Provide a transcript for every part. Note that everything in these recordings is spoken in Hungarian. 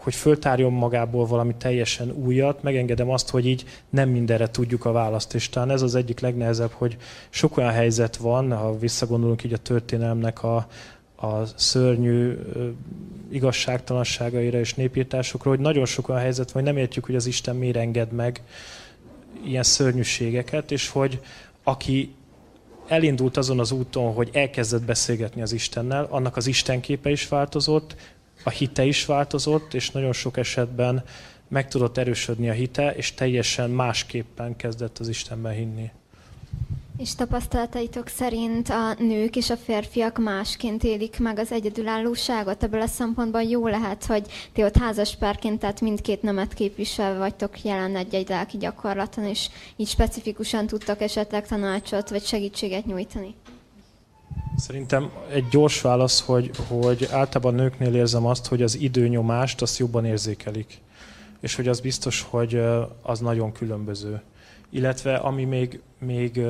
hogy föltárjon magából valami teljesen újat, megengedem azt, hogy így nem mindenre tudjuk a választ. És talán ez az egyik legnehezebb, hogy sok olyan helyzet van, ha visszagondolunk így a történelemnek a szörnyű igazságtalanságaira és népírtásokra, hogy nagyon sok olyan helyzet van, hogy nem értjük, hogy az Isten miért enged meg ilyen szörnyűségeket, és hogy aki elindult azon az úton, hogy elkezdett beszélgetni az Istennel, annak az istenképe is változott, a hite is változott, és nagyon sok esetben meg tudott erősödni a hite, és teljesen másképpen kezdett az Istenben hinni. És tapasztalataitok szerint a nők és a férfiak másként élik meg az egyedülállóságot? Ebből a szempontból jó lehet, hogy ti ott házaspárként, tehát mindkét nemet képviselve vagytok jelen egy lelki gyakorlaton, és így specifikusan tudtok esetleg tanácsot vagy segítséget nyújtani? Szerintem egy gyors válasz, hogy általában nőknél érzem azt, hogy az időnyomást azt jobban érzékelik. És hogy az biztos, hogy az nagyon különböző. Illetve ami még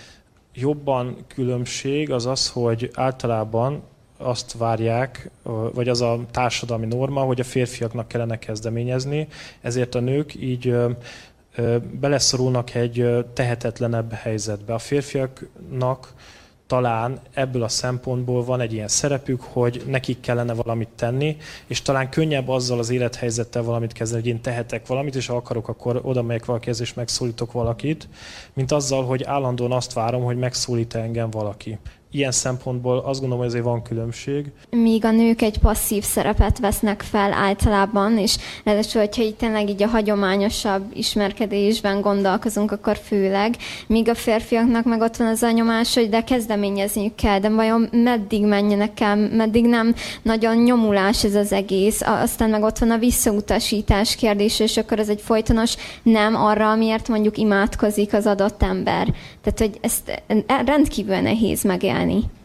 jobban különbség az az, hogy általában azt várják, vagy az a társadalmi norma, hogy a férfiaknak kellene kezdeményezni, ezért a nők így beleszorulnak egy tehetetlenebb helyzetbe. A férfiaknak talán ebből a szempontból van egy ilyen szerepük, hogy nekik kellene valamit tenni, és talán könnyebb azzal az élethelyzettel valamit kezdeni, hogy én tehetek valamit, és ha akarok, akkor oda megyek valakihez, és megszólítok valakit, mint azzal, hogy állandóan azt várom, hogy megszólít engem valaki. Ilyen szempontból azt gondolom, hogy azért van különbség. Míg a nők egy passzív szerepet vesznek fel általában, és ráadásul, hogyha itt tényleg így a hagyományosabb ismerkedésben gondolkozunk, akkor főleg, míg a férfiaknak meg ott van az a nyomás, hogy de kezdeményezniük kell, de vajon meddig menjenek el, meddig nem nagyon nyomulás ez az egész, aztán meg ott van a visszautasítás kérdés, és akkor ez egy folytonos nem arra, amiért mondjuk imádkozik az adott ember. Tehát, hogy ezt rendkívül nehéz megélni.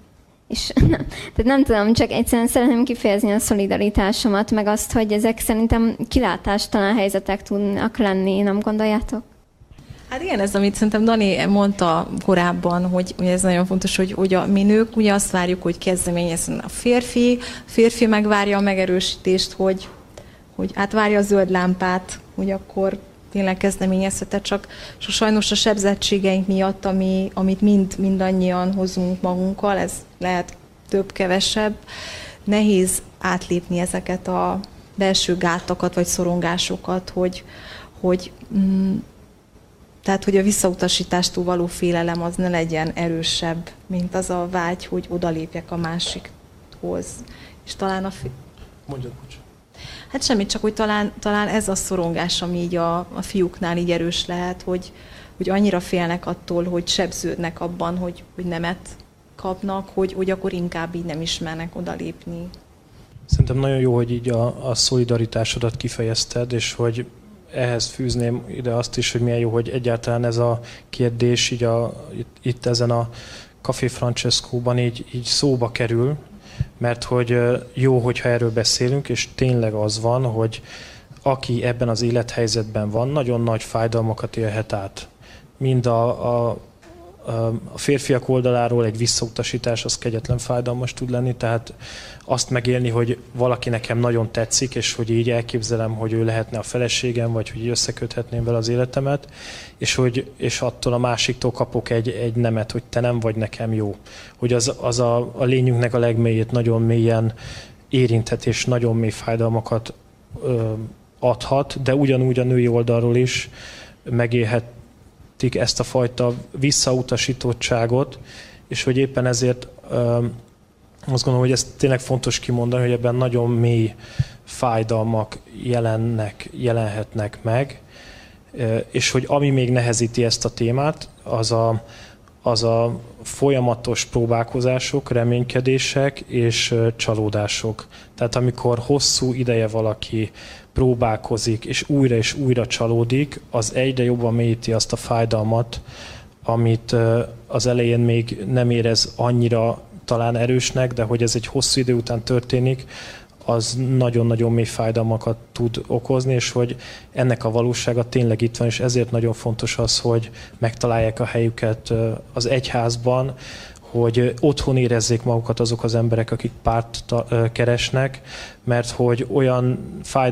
És tehát nem tudom, csak egyszerűen szeretném kifejezni a szolidaritásomat, meg azt, hogy ezek szerintem kilátástalan helyzetek tudnak lenni, nem gondoljátok? Hát igen, ez amit szerintem Dani mondta korábban, hogy ez nagyon fontos, hogy mi nők ugye azt várjuk, hogy kezdeményezzen a férfi megvárja a megerősítést, hogy átvárja a zöld lámpát, hogy akkor tényleg kezdeményezhetett, csak sajnos a sebzettségeink miatt, amit mindannyian hozunk magunkkal, ez lehet több-kevesebb, nehéz átlépni ezeket a belső gátakat vagy szorongásokat, tehát, hogy a visszautasítástól való félelem az ne legyen erősebb, mint az a vágy, hogy odalépjek a másikhoz. És talán Mondjad, bocs. Hát semmit, csak hogy talán ez a szorongás, ami így a fiúknál így erős lehet, hogy annyira félnek attól, hogy sebződnek abban, hogy nemet kapnak, hogy akkor inkább így nem ismernek odalépni. Szerintem nagyon jó, hogy így a szolidaritásodat kifejezted, és hogy ehhez fűzném ide azt is, hogy milyen jó, hogy egyáltalán ez a kérdés így itt ezen a Café Francesco-ban így szóba kerül, mert hogy jó, hogyha erről beszélünk, és tényleg az van, hogy aki ebben az élethelyzetben van, nagyon nagy fájdalmakat élhet át. Mind a férfiak oldaláról egy visszautasítás az kegyetlen fájdalmas tud lenni, tehát azt megélni, hogy valaki nekem nagyon tetszik, és hogy így elképzelem, hogy ő lehetne a feleségem, vagy hogy összeköthetném vele az életemet, és attól a másiktól kapok egy nemet, hogy te nem vagy nekem jó. Hogy az a lényünknek a legmélyét nagyon mélyen érinthet, és nagyon mély fájdalmakat adhat, de ugyanúgy a női oldalról is megélhetik ezt a fajta visszautasítottságot, és hogy éppen ezért azt gondolom, hogy ez tényleg fontos kimondani, hogy ebben nagyon mély fájdalmak jelenhetnek meg, és hogy ami még nehezíti ezt a témát, az a folyamatos próbálkozások, reménykedések és csalódások. Tehát amikor hosszú ideje valaki próbálkozik, és újra csalódik, az egyre jobban mélyíti azt a fájdalmat, amit az elején még nem érez annyira talán erősnek, de hogy ez egy hosszú idő után történik, az nagyon-nagyon mély fájdalmakat tud okozni, és hogy ennek a valósága tényleg itt van, és ezért nagyon fontos az, hogy megtalálják a helyüket az egyházban, hogy otthon érezzék magukat azok az emberek, akik párt keresnek, mert hogy olyan